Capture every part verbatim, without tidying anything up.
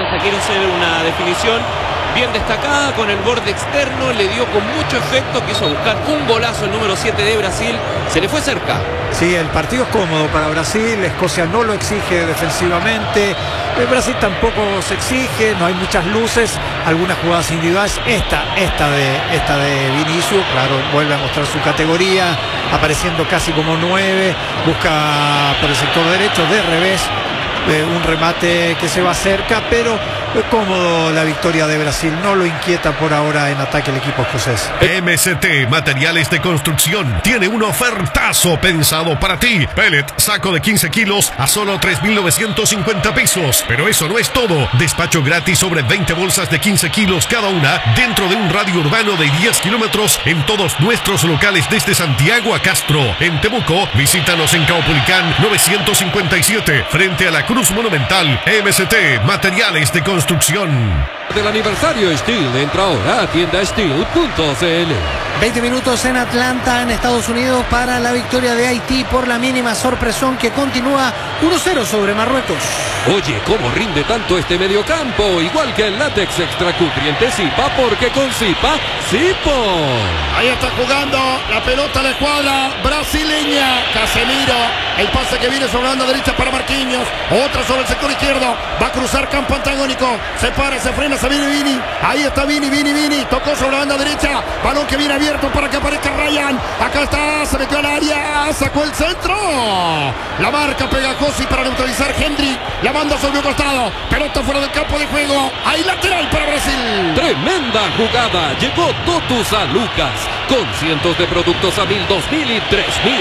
franja. Quiero hacer una definición bien destacada con el borde externo, le dio con mucho efecto, quiso buscar un golazo el número siete de Brasil, se le fue cerca. Sí, el partido es cómodo para Brasil, Escocia no lo exige defensivamente, el Brasil tampoco se exige, no hay muchas luces, algunas jugadas individuales, esta, esta de, esta de Vinicius, claro, vuelve a mostrar su categoría, apareciendo casi como nueve, busca por el sector derecho, de revés, eh, un remate que se va cerca, pero cómodo la victoria de Brasil, no lo inquieta por ahora en ataque el equipo escocés. M S T Materiales de Construcción tiene un ofertazo pensado para ti. Pellet, saco de quince kilos a solo tres mil novecientos cincuenta pesos. Pero eso no es todo. Despacho gratis sobre veinte bolsas de quince kilos cada una dentro de un radio urbano de diez kilómetros en todos nuestros locales desde Santiago a Castro. En Temuco, visítanos en Caupolicán novecientos cincuenta y siete frente a la Cruz Monumental. M S T Materiales de Construcción. Del aniversario Steel, entra ahora a tienda steel punto c l. veinte minutos en Atlanta, en Estados Unidos, para la victoria de Haití por la mínima sorpresón que continúa uno cero sobre Marruecos. Oye, cómo rinde tanto este mediocampo, igual que el látex extra nutriente Zipa, porque con Zipa, Zipo. Ahí está jugando la pelota a la escuadra brasileña. Casemiro, el pase que viene sobre la banda derecha para Marquinhos, otra sobre el sector izquierdo, va a cruzar campo antagónico, se para, se frena, se viene Vini, ahí está Vini, Vini, Vini, tocó sobre la banda derecha, balón que viene abierto para que aparezca Ryan, acá está, se metió al área, sacó el centro, la marca Pegajosi para neutralizar Hendrik, la manda sobre un costado, pelota fuera del campo de juego, hay lateral para Brasil. Tremenda jugada, llegó Totus a Lucas, con cientos de productos a mil, dos mil y tres mil.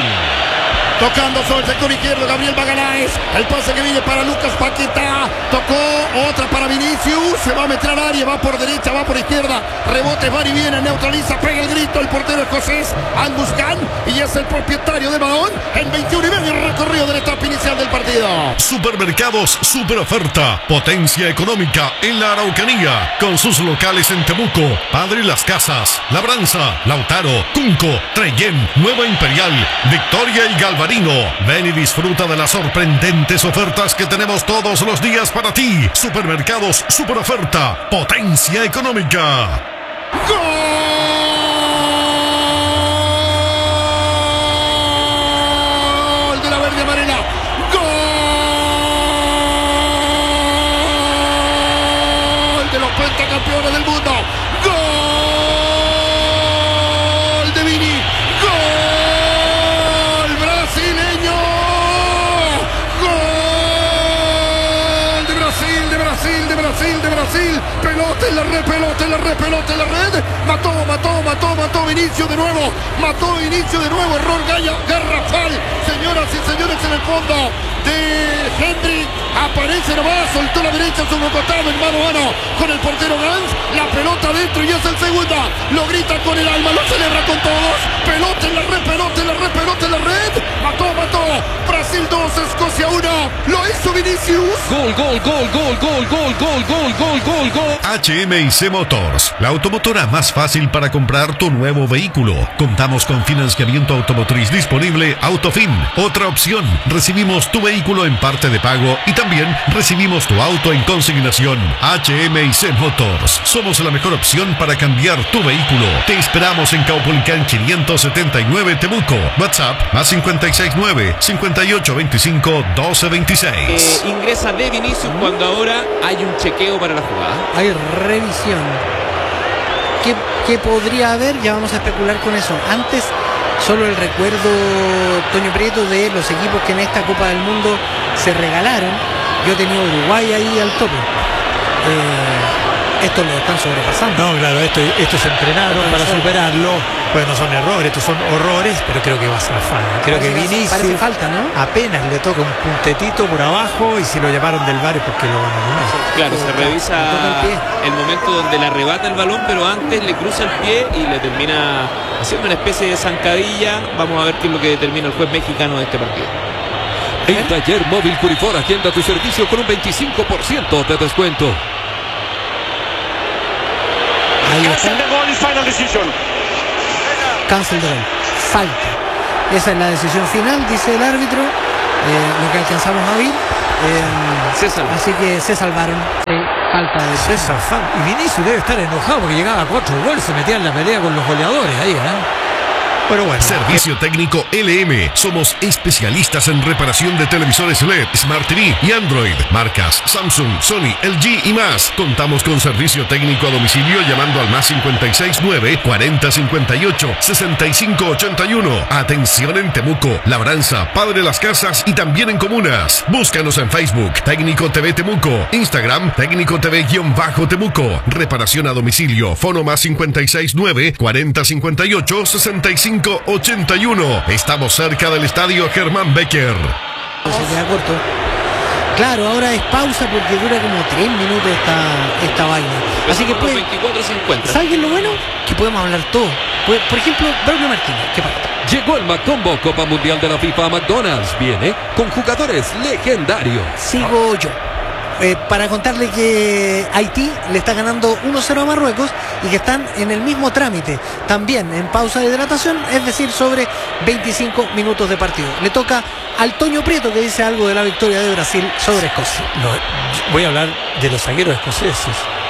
Tocando sobre el sector izquierdo Gabriel Magaláes, el pase que viene para Lucas Paquetá, tocó otra para Vinicius, se va a meter al área, va por derecha, va por izquierda, rebote, va y viene, neutraliza, pega el grito el portero escocés Angus Gunn, y es el propietario del balón en veintiuno y medio recorrido de la etapa inicial del partido. Supermercados Super Oferta, potencia económica en la Araucanía, con sus locales en Temuco, Padre Las Casas, Labranza, Lautaro, Cunco, Trellén, Nueva Imperial, Victoria y Galvarino. Ven y disfruta de las sorprendentes ofertas que tenemos todos los días para ti. Supermercados Super Oferta, potencia económica. ¡Gol de la verde amarela! ¡Gol de los pentacampeones del mundo! ¡Gol de Vini! ¡Gol brasileño! ¡Gol de Brasil, de Brasil, de Brasil, de Brasil! Pelota en la red, pelota en la red, pelota en la red. Mató, mató, mató, mató Vinicius de nuevo. Mató Vinicius de nuevo. Error gallo, garrafal. Señoras y señores, en el fondo de Hendrik. Aparece nomás, soltó la derecha, su costado en mano a mano con el portero Gans. La pelota adentro y es el segundo. Lo grita con el alma, lo celebra con todos. Pelota en la red, pelota en la red, pelota en la red. Mató, mató. Brasil dos, Escocia uno. Lo hizo Vinicius. Gol, gol, gol, gol, gol, gol, gol, gol, gol, gol, gol. H M I C Motors, la automotora más fácil para comprar tu nuevo vehículo. Contamos con financiamiento automotriz disponible Autofin. Otra opción, recibimos tu vehículo en parte de pago y también recibimos tu auto en consignación. H M I C Motors, somos la mejor opción para cambiar tu vehículo. Te esperamos en Caupolicán quinientos setenta y nueve Temuco. WhatsApp más cincuenta y seis nueve, cincuenta y ocho veinticinco, doce veintiséis. Eh, ingresa de Vinicius cuando ahora hay un chequeo para la jugada. Hay revisión. ¿Qué, ¿Qué podría haber? Ya vamos a especular con eso. Antes, solo el recuerdo, Toño Prieto, de los equipos que en esta Copa del Mundo se regalaron. Yo he tenido Uruguay ahí al tope. Eh, estos lo están sobrepasando. No, claro, esto, estos entrenaron para superarlo. Pues no son errores, estos son horrores, pero creo que va a ser fan. Creo Parece que Vinicius parece falta, ¿no? apenas le toca un puntetito por abajo y si lo llamaron del bar es porque lo van a ganar. Claro, se revisa Le toca el pie. el momento donde le arrebata el balón, pero antes le cruza el pie y le termina haciendo una especie de zancadilla. Vamos a ver qué es lo que determina el juez mexicano de este partido. En Taller Móvil Curifor, agenda tu servicio con un veinticinco por ciento de descuento. Ahí está. Cancel the goal. Falta. Esa es la decisión final, dice el árbitro. Eh, lo que alcanzamos a ver. Eh, Se salvó. así que se salvaron. Sí. Falta de César Fab. Y Vinicius debe estar enojado porque llegaba a cuatro goles, se metía en la pelea con los goleadores ahí, ¿eh? Pero bueno. Servicio técnico L M. Somos especialistas en reparación de televisores L E D, Smart T V y Android. Marcas Samsung, Sony, L G y más. Contamos con servicio técnico a domicilio llamando al más cincuenta y seis nueve, cuarenta cincuenta y ocho, sesenta y cinco ochenta y uno. Atención en Temuco, Labranza, Padre Las Casas y también en comunas. Búscanos en Facebook, Técnico T V Temuco. Instagram, Técnico T V-Temuco. Reparación a domicilio. Fono más cincuenta y seis nueve, cuarenta cincuenta y ocho, sesenta y cinco ochenta y uno. Estamos cerca del estadio Germán Becker. Se queda corto. Claro, ahora es pausa porque dura como tres minutos esta, esta vaina. Así que puede. veinticuatro cincuenta. ¿Saben lo bueno? Que podemos hablar todo. Por, por ejemplo, Braulio Martínez, ¿qué pasa? Llegó el McCombo Copa Mundial de la FIFA a McDonald's. Viene con jugadores legendarios. Sigo yo. Eh, para contarle que Haití le está ganando uno cero a Marruecos y que están en el mismo trámite, también en pausa de hidratación, es decir, sobre veinticinco minutos de partido. Le toca al Toño Prieto, que dice algo de la victoria de Brasil sobre Escocia. No, voy a hablar de los zagueros escoceses.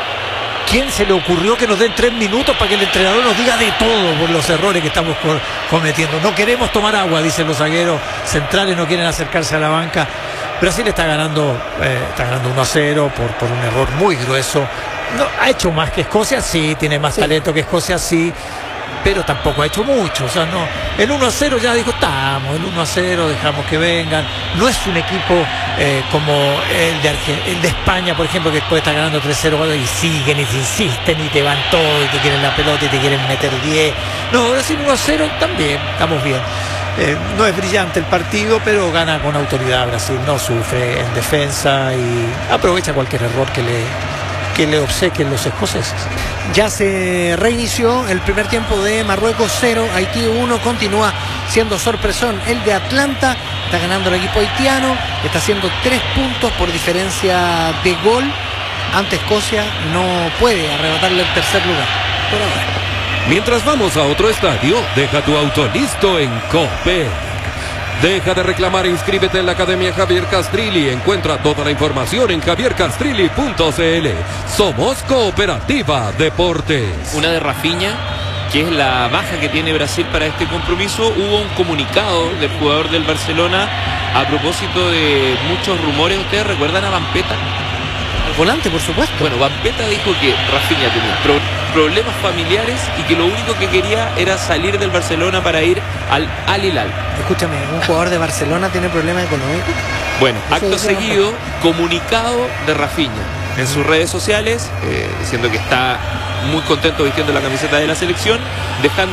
¿Quién se le ocurrió que nos den tres minutos para que el entrenador nos diga de todo por los errores que estamos cometiendo? No queremos tomar agua, dicen los zagueros centrales, no quieren acercarse a la banca. Brasil está ganando, eh, está ganando uno a cero por, por un error muy grueso. No, ha hecho más que Escocia, sí, tiene más sí. talento que Escocia, sí, pero tampoco ha hecho mucho. O sea, no, el uno a cero ya dijo, estamos, el uno a cero, dejamos que vengan. No es un equipo eh, como el de, el de España, por ejemplo, que después está ganando tres cero y siguen y se insisten y te van todo y te quieren la pelota y te quieren meter diez. No, Brasil uno a cero también, estamos bien. Eh, no es brillante el partido, pero gana con autoridad Brasil, no sufre en defensa y aprovecha cualquier error que le, que le obsequien los escoceses. Ya se reinició el primer tiempo de Marruecos cero, Haití uno, continúa siendo sorpresón el de Atlanta, está ganando el equipo haitiano, está haciendo tres puntos por diferencia de gol, ante Escocia no puede arrebatarle el tercer lugar, por ahora. Mientras vamos a otro estadio, deja tu auto listo en Cope. Deja de reclamar e inscríbete en la Academia Javier Castrilli. Encuentra toda la información en javier castrilli punto c l. Somos Cooperativa Deportes. Una de Rafinha, que es la baja que tiene Brasil para este compromiso. Hubo un comunicado del jugador del Barcelona a propósito de muchos rumores. ¿Ustedes recuerdan a Vampeta? Al volante, por supuesto. Bueno, Vampeta dijo que Rafinha tenía pro problemas familiares y que lo único que quería era salir del Barcelona para ir al Al Hilal. Escúchame, ¿un jugador de Barcelona tiene problemas económicos? Bueno, acto seguido, comunicado de Rafinha en sus redes sociales, eh, diciendo que está muy contento vistiendo la camiseta de la selección, dejando